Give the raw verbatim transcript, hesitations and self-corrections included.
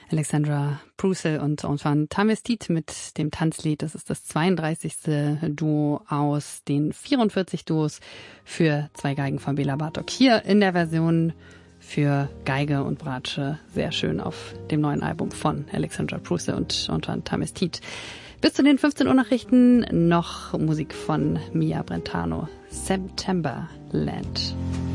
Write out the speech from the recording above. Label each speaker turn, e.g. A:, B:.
A: Alexandra Prucell und Antoine Tamestit mit dem Tanzlied. Das ist das zweiunddreißigste Duo aus den vierundvierzig Duos für zwei Geigen von Bela Bartok. Hier in der Version für Geige und Bratsche sehr schön auf dem neuen Album von Alexandra Prucell und Antoine Tamestit. Bis zu den fünfzehn Uhr Nachrichten noch Musik von Mia Brentano. September Land.